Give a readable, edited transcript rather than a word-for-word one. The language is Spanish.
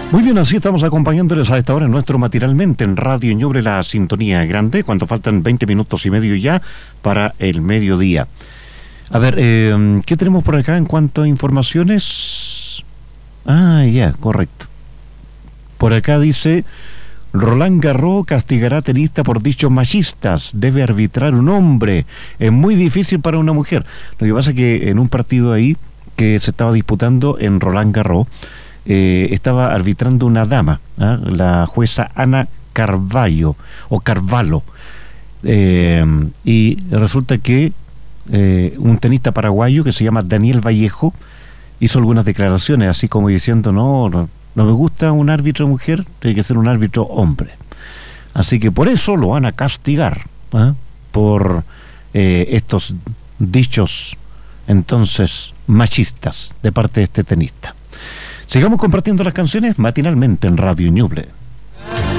Muy bien, así estamos acompañándoles a esta hora en nuestro Matinalmente en Radio Ñuble, la sintonía grande, cuando faltan 20 minutos y medio ya para el mediodía. A ver, ¿qué tenemos por acá en cuanto a informaciones? Ya, correcto. Por acá dice: Roland Garros castigará a tenista por dichos machistas, debe arbitrar un hombre, es muy difícil para una mujer. Lo que pasa es que en un partido ahí que se estaba disputando en Roland Garros, estaba arbitrando una dama, la jueza Ana Carvalho, y resulta que un tenista paraguayo que se llama Daniel Vallejo hizo algunas declaraciones, así como diciendo: no me gusta un árbitro mujer, tiene que ser un árbitro hombre. Así que por eso lo van a castigar, por estos dichos entonces machistas de parte de este tenista. Sigamos compartiendo las canciones matinalmente en Radio Ñuble.